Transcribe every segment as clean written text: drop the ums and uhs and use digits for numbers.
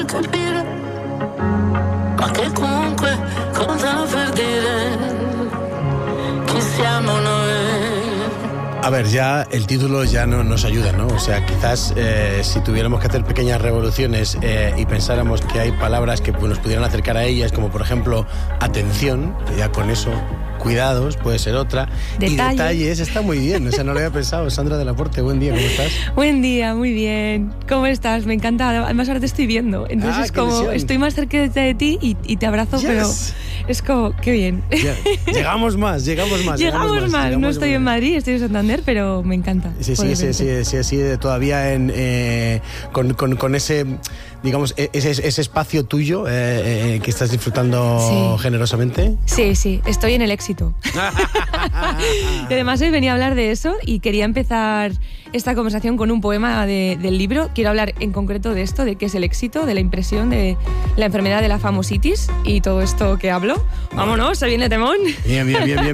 capire, ma che comunque cosa per dire, chi siamo noi. A ver, ya el título ya no nos ayuda, ¿no? O sea, quizás si tuviéramos que hacer pequeñas revoluciones y pensáramos que hay palabras que nos pudieran acercar a ellas, como por ejemplo atención, ya con eso, cuidados puede ser otra, y detalles está muy bien, o sea, no lo había pensado. Sandra de la Porte, buen día, ¿cómo estás? Buen día, muy bien. ¿Cómo estás? Me encanta, además ahora te estoy viendo, entonces es como, ilusión. Estoy más cerca de ti y te abrazo, yes. Pero es como, qué bien. Ya, llegamos más. No estoy en Madrid, estoy en Santander, pero me encanta. Sí, todavía con ese, digamos, ese espacio tuyo que estás disfrutando generosamente. Sí, estoy en el éxito. Y además hoy venía a hablar de eso y quería empezar esta conversación con un poema del libro. Quiero hablar en concreto de esto, de qué es el éxito, de la impresión, de la enfermedad de la famositis y todo esto que hablo. Vámonos, se viene temón. Bien,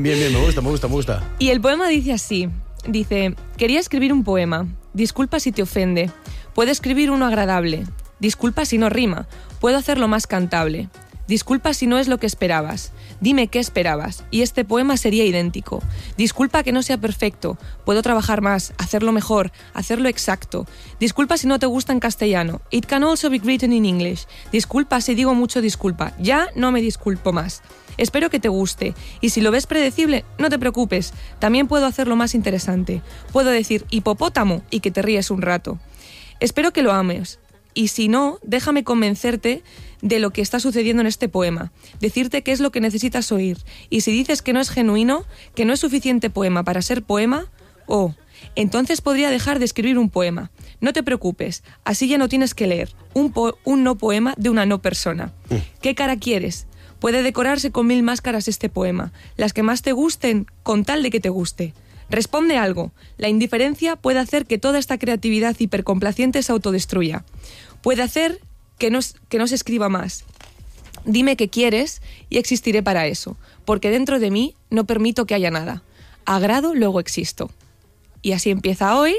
me gusta. Y el poema dice así, quería escribir un poema, disculpa si te ofende, puedo escribir uno agradable, disculpa si no rima, puedo hacerlo más cantable. Disculpa si no es lo que esperabas. Dime qué esperabas, y este poema sería idéntico. Disculpa que no sea perfecto. Puedo trabajar más, hacerlo mejor, hacerlo exacto. Disculpa si no te gusta en castellano. It can also be written in English. Disculpa si digo mucho disculpa. Ya no me disculpo más. Espero que te guste, y si lo ves predecible, no te preocupes. También puedo hacerlo más interesante. Puedo decir hipopótamo y que te ríes un rato. Espero que lo ames. Y si no, déjame convencerte de lo que está sucediendo en este poema, decirte qué es lo que necesitas oír, y si dices que no es genuino, que no es suficiente poema para ser poema, entonces podría dejar de escribir un poema. No te preocupes, así ya no tienes que leer un no poema de una no persona. ¿Qué cara quieres? Puede decorarse con 1000 máscaras este poema, las que más te gusten, con tal de que te guste. Responde algo. La indiferencia puede hacer que toda esta creatividad hipercomplaciente se autodestruya. Puede hacer que no se escriba más. Dime qué quieres y existiré para eso, porque dentro de mí no permito que haya nada. Agrado, luego existo. Y así empieza hoy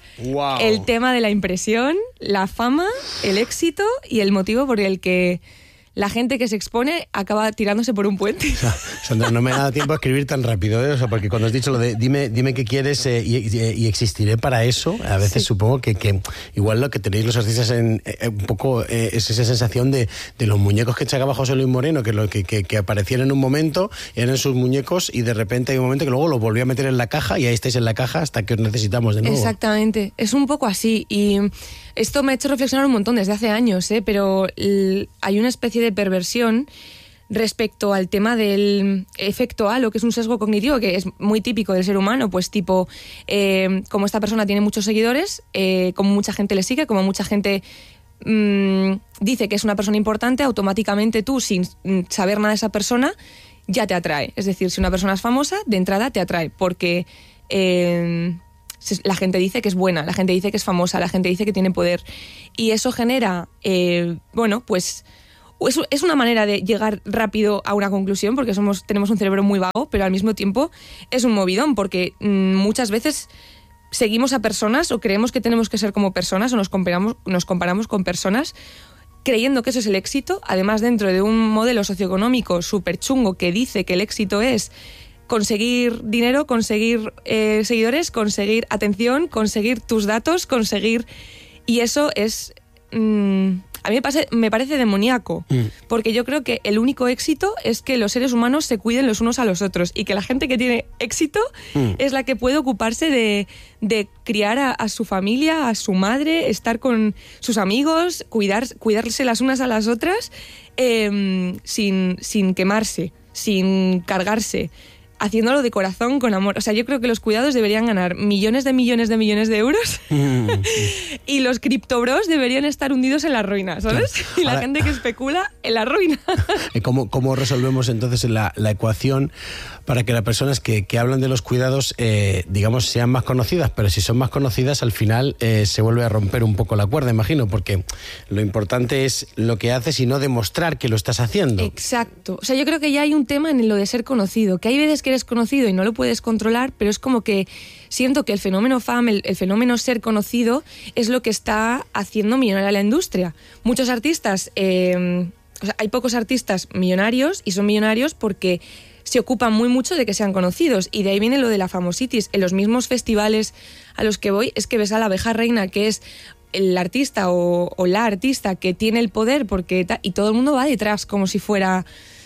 el tema de la impresión, la fama, el éxito y el motivo por el que la gente que se expone acaba tirándose por un puente. Sandra, no me da tiempo a escribir tan rápido, ¿eh? O sea, porque cuando has dicho lo de dime qué quieres y existiré para eso, a veces supongo que igual lo que tenéis los artistas un poco es esa sensación de los muñecos que echaba José Luis Moreno, que aparecían en un momento, eran sus muñecos y de repente hay un momento que luego los volvió a meter en la caja y ahí estáis en la caja hasta que os necesitamos de nuevo. Exactamente, es un poco así y esto me ha hecho reflexionar un montón desde hace años, pero hay una especie de perversión respecto al tema del efecto halo, que es un sesgo cognitivo que es muy típico del ser humano, pues tipo, como esta persona tiene muchos seguidores, como mucha gente le sigue, como mucha gente dice que es una persona importante, automáticamente tú, sin saber nada de esa persona, ya te atrae. Es decir, si una persona es famosa, de entrada te atrae, porque la gente dice que es buena, la gente dice que es famosa, la gente dice que tiene poder, y eso genera, pues es una manera de llegar rápido a una conclusión, porque tenemos un cerebro muy vago, pero al mismo tiempo es un movidón, porque muchas veces seguimos a personas o creemos que tenemos que ser como personas o nos comparamos con personas creyendo que eso es el éxito, además dentro de un modelo socioeconómico súper chungo que dice que el éxito es conseguir dinero, conseguir seguidores, conseguir atención, conseguir tus datos, y eso es a mí me parece demoníaco, porque yo creo que el único éxito es que los seres humanos se cuiden los unos a los otros y que la gente que tiene éxito es la que puede ocuparse de criar a su familia, a su madre, estar con sus amigos, cuidarse las unas a las otras sin quemarse, sin cargarse, haciéndolo de corazón, con amor. O sea, yo creo que los cuidados deberían ganar millones de euros y los criptobros deberían estar hundidos en la ruina, ¿sabes? Y la gente que especula en la ruina. ¿Cómo resolvemos entonces la ecuación para que las personas que hablan de los cuidados, digamos, sean más conocidas? Pero si son más conocidas, al final se vuelve a romper un poco la cuerda, imagino, porque lo importante es lo que haces y no demostrar que lo estás haciendo. Exacto. O sea, yo creo que ya hay un tema en lo de ser conocido, que hay veces que eres conocido y no lo puedes controlar, pero es como que siento que el fenómeno fama, el fenómeno ser conocido, es lo que está haciendo millonaria la industria. Muchos artistas, o sea, hay pocos artistas millonarios y son millonarios porque se ocupan muy mucho de que sean conocidos, y de ahí viene lo de la famositis. En los mismos festivales a los que voy es que ves a la abeja reina, que es el artista o la artista que tiene el poder, y todo el mundo va detrás como si fuera...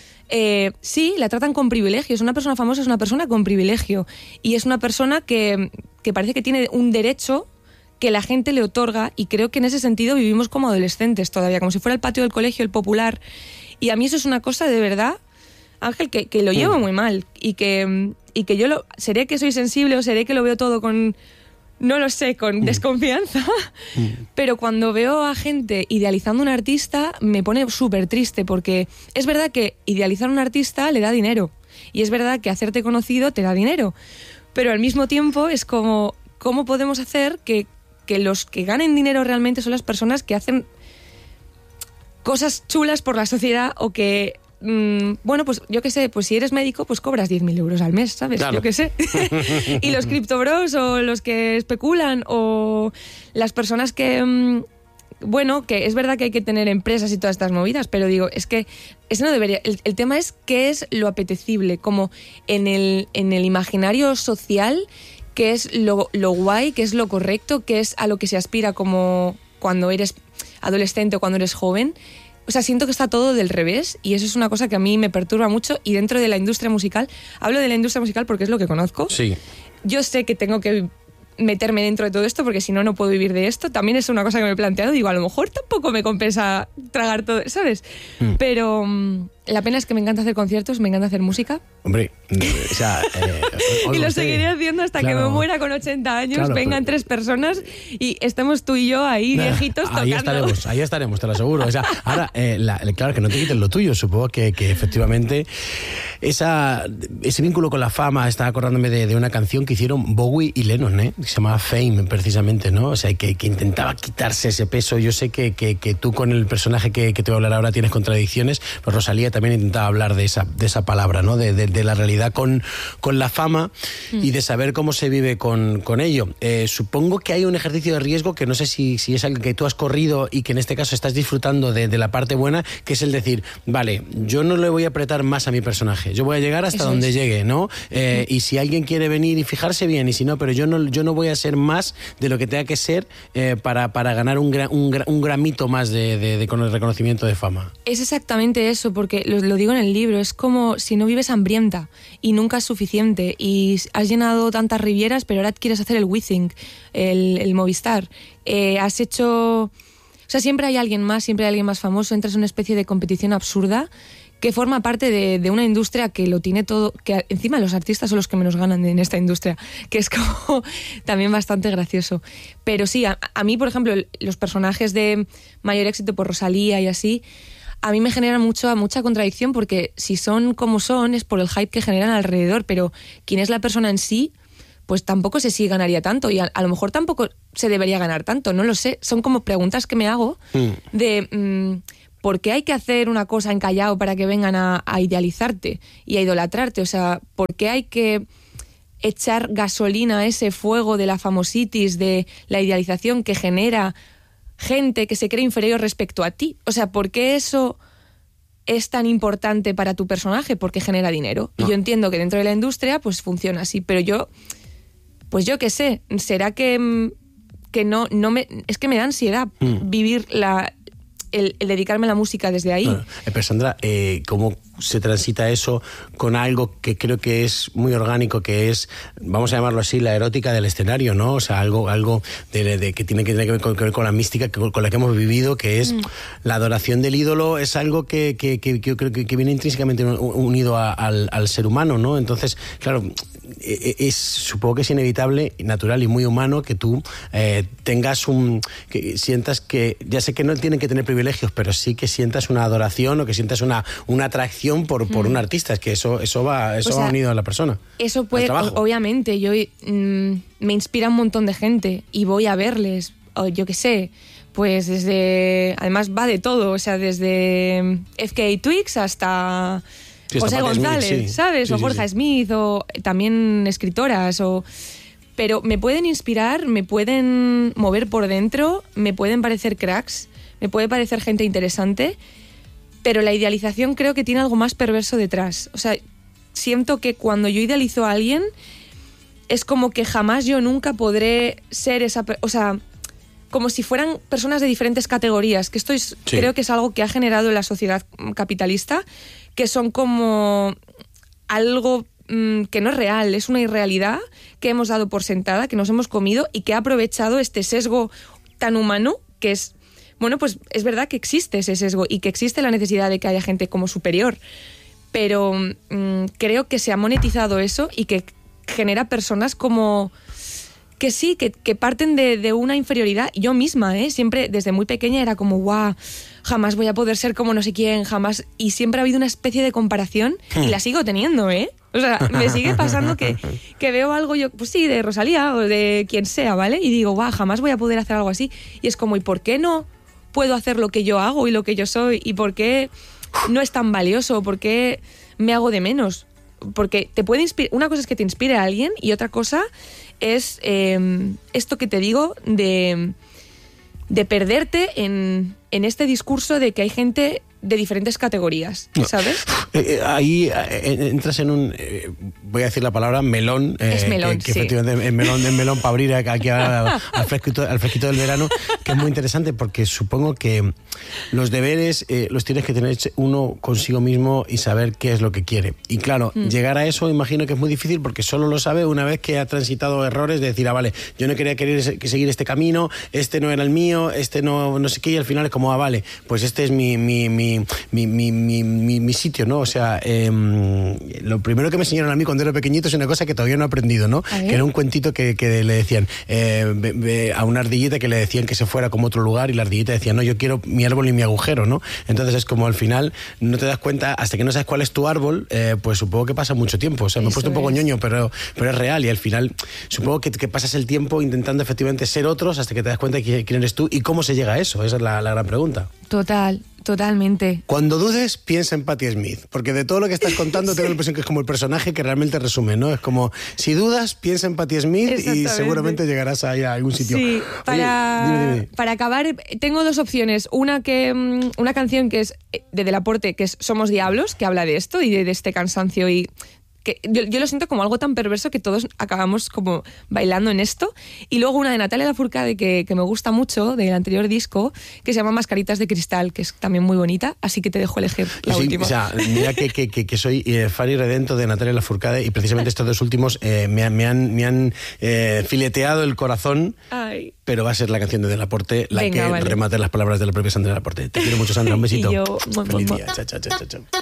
sí, la tratan con privilegio. Es una persona famosa, es una persona con privilegio, y es una persona que parece que tiene un derecho que la gente le otorga, y creo que en ese sentido vivimos como adolescentes todavía, como si fuera el patio del colegio, el popular. Y a mí eso es una cosa de verdad, Ángel, que lo llevo muy mal, y que yo seré que soy sensible, o seré que lo veo todo con... No lo sé, con desconfianza, pero cuando veo a gente idealizando a un artista me pone súper triste, porque es verdad que idealizar a un artista le da dinero, y es verdad que hacerte conocido te da dinero, pero al mismo tiempo es como, ¿cómo podemos hacer que los que ganen dinero realmente son las personas que hacen cosas chulas por la sociedad, o que... bueno, pues yo qué sé, pues si eres médico, pues cobras 10.000 euros al mes, ¿sabes? Claro. Yo qué sé. Y los criptobros, o los que especulan, o las personas que... bueno, que es verdad que hay que tener empresas y todas estas movidas, pero digo, es que eso no debería... El tema es qué es lo apetecible, como en el imaginario social, qué es lo guay, qué es lo correcto, qué es a lo que se aspira como cuando eres adolescente o cuando eres joven. O sea, siento que está todo del revés, y eso es una cosa que a mí me perturba mucho. Y dentro de la industria musical, hablo de la industria musical porque es lo que conozco. Sí. Yo sé que tengo que meterme dentro de todo esto, porque si no, no puedo vivir de esto. También es una cosa que me he planteado. Digo, a lo mejor tampoco me compensa tragar todo, ¿sabes? Pero la pena es que me encanta hacer conciertos, me encanta hacer música. Hombre, o sea... y lo seguiré haciendo hasta que me muera con 80 años, claro, vengan 3 personas y estemos tú y yo ahí, viejitos, ahí tocando. Ahí estaremos, te lo aseguro. O sea, ahora, claro, que no te quiten lo tuyo. Supongo que efectivamente ese vínculo con la fama, estaba acordándome de una canción que hicieron Bowie y Lennon, que se llamaba Fame, precisamente, ¿no? O sea, que intentaba quitarse ese peso. Yo sé que tú, con el personaje que te voy a hablar ahora, tienes contradicciones, pero Rosalía también intentaba hablar de esa palabra, ¿no? De la realidad con la fama y de saber cómo se vive con ello. Supongo que hay un ejercicio de riesgo que no sé si es algo que tú has corrido y que en este caso estás disfrutando de la parte buena, que es el decir, vale, yo no le voy a apretar más a mi personaje, yo voy a llegar hasta donde llegue, ¿no? Y si alguien quiere venir y fijarse bien, y si no, pero yo no voy a ser más de lo que tenga que ser para ganar un gramito más con el reconocimiento de fama. Es exactamente eso, porque lo digo en el libro, es como si no vives hambrienta y nunca es suficiente, y has llenado tantas rivieras, pero ahora quieres hacer el WeThink, el Movistar. Has hecho... O sea, siempre hay alguien más famoso, entras en una especie de competición absurda que forma parte de una industria que lo tiene todo, que encima los artistas son los que menos ganan en esta industria, que es como también bastante gracioso. Pero sí, a mí, por ejemplo, los personajes de mayor éxito, por Rosalía y así, a mí me generan mucha contradicción, porque si son como son es por el hype que generan alrededor, pero quién es la persona en sí, pues tampoco sé si ganaría tanto, y a lo mejor tampoco se debería ganar tanto, no lo sé. Son como preguntas que me hago de ¿por qué hay que hacer una cosa en callao para que vengan a idealizarte y a idolatrarte? O sea, ¿por qué hay que echar gasolina a ese fuego de la famositis, de la idealización que genera gente que se cree inferior respecto a ti? O sea, ¿por qué eso es tan importante para tu personaje? Porque genera dinero. No. Y yo entiendo que dentro de la industria pues funciona así, pero yo qué sé, será que no me... Es que me da ansiedad vivir el dedicarme a la música desde ahí. Bueno, pero Sandra, ¿cómo se transita eso con algo que creo que es muy orgánico, que es, vamos a llamarlo así, la erótica del escenario, ¿no? O sea, algo que tiene que ver con la mística con la que hemos vivido, que es la adoración del ídolo. Es algo que yo creo que viene intrínsecamente unido al ser humano, ¿no? Entonces, claro, supongo que es inevitable, natural y muy humano que tú tengas que sientas que, ya sé que no tienen que tener privilegios, pero sí que sientas una adoración o que sientas una atracción por un artista. Es que eso va unido a la persona. Eso puede, obviamente, yo me inspira un montón de gente y voy a verles, o yo qué sé, pues desde, además va de todo, o sea, desde FKA Twigs hasta Sí, José Patti Smith, González, sí. ¿sabes? Sí, o sí, Borja sí. Smith, o también escritoras, pero me pueden inspirar, me pueden mover por dentro, me pueden parecer cracks, me puede parecer gente interesante, pero la idealización creo que tiene algo más perverso detrás. O sea, siento que cuando yo idealizo a alguien es como que jamás yo nunca podré ser o sea, como si fueran personas de diferentes categorías, que esto creo que es algo que ha generado la sociedad capitalista, que son como algo que no es real, es una irrealidad que hemos dado por sentada, que nos hemos comido y que ha aprovechado este sesgo tan humano que es, bueno, pues es verdad que existe ese sesgo y que existe la necesidad de que haya gente como superior, pero creo que se ha monetizado eso y que genera personas como que sí, que parten de una inferioridad. Yo misma, siempre desde muy pequeña era como, guau, jamás voy a poder ser como no sé quién, jamás. Y siempre ha habido una especie de comparación y la sigo teniendo, O sea, me sigue pasando que veo algo yo, pues sí, de Rosalía o de quien sea, ¿vale? Y digo, guau, jamás voy a poder hacer algo así. Y es como, ¿y por qué no puedo hacer lo que yo hago y lo que yo soy? ¿Y por qué no es tan valioso? ¿Por qué me hago de menos? Porque te puede inspirar. Una cosa es que te inspire a alguien y otra cosa es esto que te digo de perderte en este discurso de que hay gente de diferentes categorías, ¿sabes? Ahí entras en un, voy a decir la palabra, melón. Es melón, que sí. Efectivamente es melón para abrir aquí al fresquito del verano, que es muy interesante porque supongo que los deberes los tienes que tener uno consigo mismo y saber qué es lo que quiere. Y claro, llegar a eso imagino que es muy difícil porque solo lo sabe una vez que ha transitado errores de decir, vale, yo no quería seguir este camino, este no era el mío, este no sé qué, y al final es como, vale, pues este es mi sitio, ¿no? O sea, lo primero que me enseñaron a mí cuando era pequeñito es una cosa que todavía no he aprendido, ¿no? Que era un cuentito que le decían a una ardillita, que le decían que se fuera como a otro lugar y la ardillita decía, no, yo quiero mi árbol y mi agujero, ¿no? Entonces es como al final no te das cuenta, hasta que no sabes cuál es tu árbol, pues supongo que pasa mucho tiempo. O sea, me he puesto un poco ñoño, pero es real, y al final supongo que pasas el tiempo intentando efectivamente ser otros hasta que te das cuenta de quién eres tú y cómo se llega a eso. Esa es la gran pregunta. Totalmente. Cuando dudes, piensa en Patti Smith, porque de todo lo que estás contando tengo la impresión que es como el personaje que realmente resume, ¿no? Es como, si dudas, piensa en Patti Smith y seguramente llegarás ahí a algún sitio. Sí, dime. Para acabar, tengo dos opciones. Una canción que es de Delaporte, que es Somos Diablos, que habla de esto y de este cansancio y... que yo lo siento como algo tan perverso que todos acabamos como bailando en esto. Y luego una de Natalia Lafourcade que me gusta mucho, del anterior disco, que se llama Mascaritas de Cristal, que es también muy bonita, así que te dejo elegir la última. O sea, mira que soy fan y redento de Natalia Lafourcade y precisamente estos dos últimos me han fileteado el corazón. Ay. Pero va a ser la canción de Delaporte la que remate las palabras de la propia Sandra Delaporte. Te quiero mucho, Sandra, un besito. Y yo, Feliz día. Chao.